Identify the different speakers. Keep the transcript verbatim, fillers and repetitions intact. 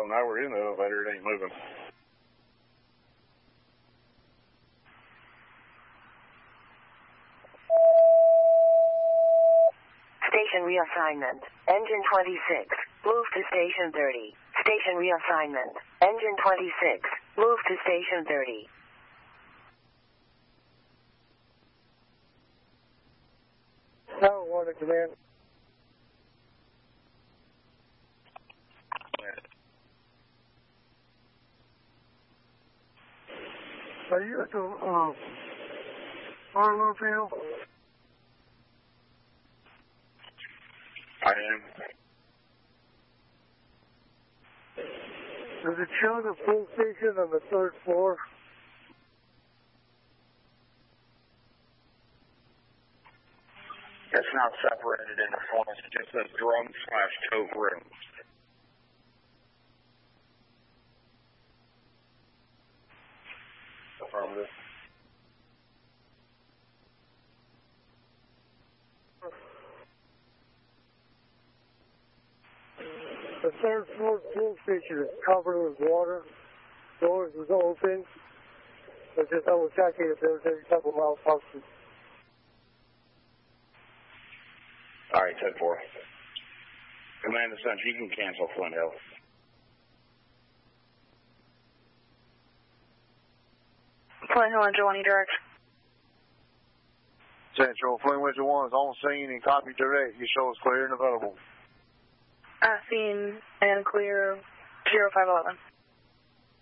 Speaker 1: now we're in the elevator, it ain't moving.
Speaker 2: Station reassignment. Engine twenty-six. Move to station thirty. Station reassignment. Engine twenty-six. Move to station thirty.
Speaker 3: Tower one to command. Are you at the uh, Harlow field?
Speaker 1: I am.
Speaker 3: Does it show the full station on the third floor?
Speaker 1: It's not separated into floors, it just says drum slash tote room. Affirmative.
Speaker 3: The third floor fuel station is covered with water. Doors is open. I just double checking if there was any type of malfunction.
Speaker 1: All right, ten four. Command Ascension, you can cancel Flint Hill.
Speaker 4: Flint Hill, Engine one, direct.
Speaker 5: Central, Flint Winter one is on scene and copy direct. You show us clear and available.
Speaker 4: Uh, scene and clear zero five eleven.